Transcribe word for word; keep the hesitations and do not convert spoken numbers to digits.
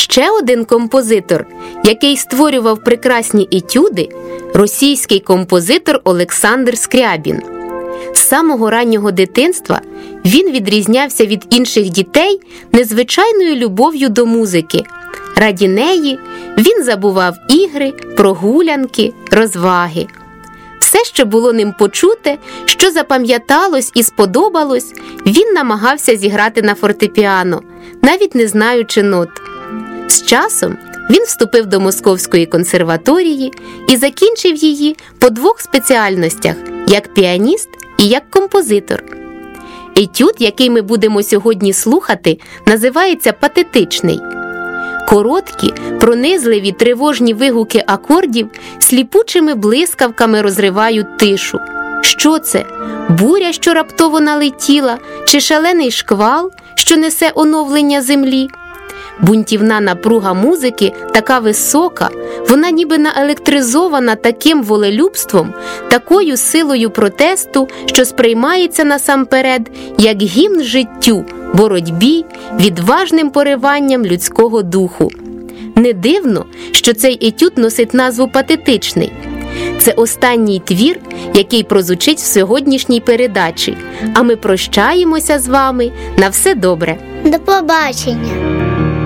Ще один композитор, який створював прекрасні етюди – російський композитор Олександр Скрябін. З самого раннього дитинства він відрізнявся від інших дітей незвичайною любов'ю до музики. Раді неї він забував ігри, прогулянки, розваги. Все, що було ним почуте, що запам'яталось і сподобалось, він намагався зіграти на фортепіано, навіть не знаючи нот. З часом він вступив до Московської консерваторії і закінчив її по двох спеціальностях – як піаніст і як композитор. Етюд, який ми будемо сьогодні слухати, називається «Патетичний». Короткі, пронизливі, тривожні вигуки акордів сліпучими блискавками розривають тишу. Що це? Буря, що раптово налетіла? Чи шалений шквал, що несе оновлення землі? Бунтівна напруга музики така висока, вона ніби наелектризована таким волелюбством, такою силою протесту, що сприймається насамперед як гімн життю, боротьбі, відважним пориванням людського духу. Не дивно, що цей етюд носить назву «Патетичний». Це останній твір, який прозвучить в сьогоднішній передачі. А ми прощаємося з вами. На все добре. До побачення.